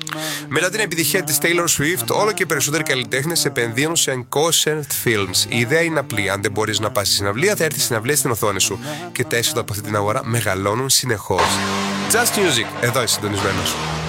Μετά την επιτυχία της Taylor Swift, όλο και περισσότεροι καλλιτέχνες επενδύουν σε concert films. Η ιδέα είναι απλή. Αν δεν μπορείς να πας στη συναυλία, θα έρθει η συναυλία στην οθόνη σου. Και τα έσοδα από αυτή την αγορά μεγαλώνουν συνεχώς. Just Music, εδώ είσαι συντονισμένος.